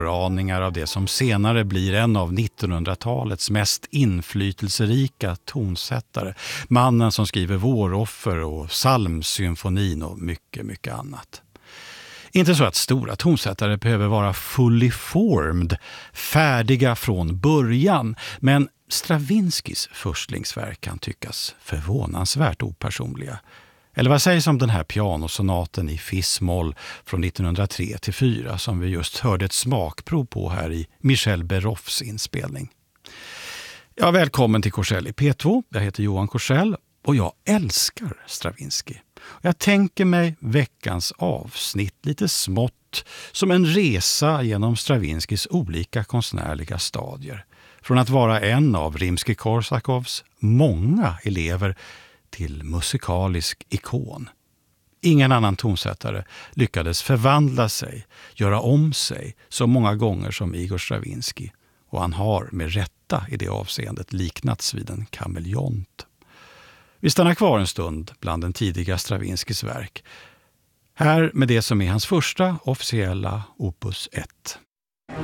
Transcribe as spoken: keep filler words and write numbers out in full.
Aningar av det som senare blir en av nittonhundratalets mest inflytelserika tonsättare. Mannen som skriver Våroffer och Psalmsymfonin och mycket, mycket annat. Inte så att stora tonsättare behöver vara fully formed, färdiga från början, men Stravinskys förstlingsverk kan tyckas förvånansvärt opersonliga. Eller vad sägs om den här pianosonaten i fis-moll från nittonhundratre till fyra som vi just hörde ett smakprov på här i Michel Beroffs inspelning. Ja, välkommen till Korsell i P två. Jag heter Johan Korsell och jag älskar Stravinsky. Jag tänker mig veckans avsnitt lite smått som en resa genom Stravinskys olika konstnärliga stadier. Från att vara en av Rimsky-Korsakovs många elever till musikalisk ikon. Ingen annan tonsättare lyckades förvandla sig, göra om sig så många gånger som Igor Stravinsky, och han har med rätta i det avseendet liknats vid en kameleont. Vi stannar kvar en stund bland den tidiga Stravinskys verk. Här med det som är hans första officiella opus ett.